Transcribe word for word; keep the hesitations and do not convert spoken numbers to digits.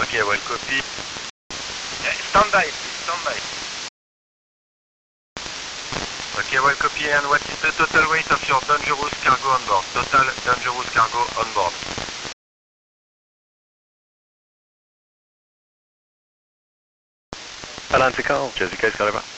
Okay, well copy. Uh, stand by, please, stand by. Okay, well copy, and what is the total weight of your dangerous cargo on board? Total dangerous cargo on board. Atlantic Call, Jersey Coast, Calibre.